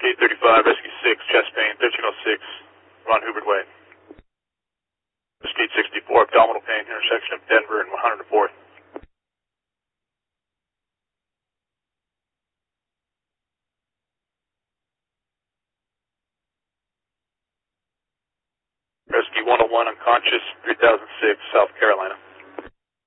Rescue 35, Rescue 6, chest pain, 1306, Ron Hubbard Way. Rescue 64, abdominal pain, intersection of Denver and 104th. Rescue 101, unconscious, 3006, South Carolina.